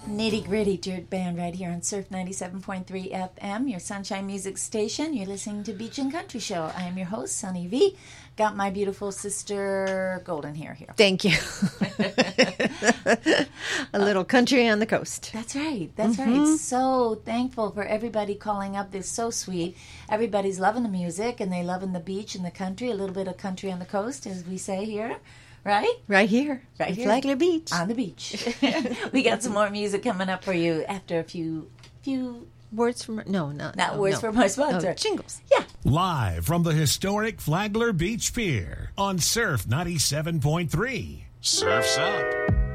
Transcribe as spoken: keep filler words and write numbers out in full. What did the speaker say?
Nitty Gritty Dirt Band right here on Surf ninety-seven point three F M, your Sunshine Music Station. You're listening to Beach and Country Show. I am your host, Sunny V. Got my beautiful sister, Golden Hair, here. Thank you. A little country on the coast. That's right. That's mm-hmm. right. So thankful for everybody calling up. They're so sweet. Everybody's loving the music, and they loving the beach and the country. A little bit of country on the coast, as we say here. Right? Right here. Right here. Flagler Beach. On the beach. We got some more music coming up for you after a few few words from no, not not no, words no. from my sponsor. No, jingles. Yeah. Live from the historic Flagler Beach Pier on Surf ninety-seven point three. Surf's Up.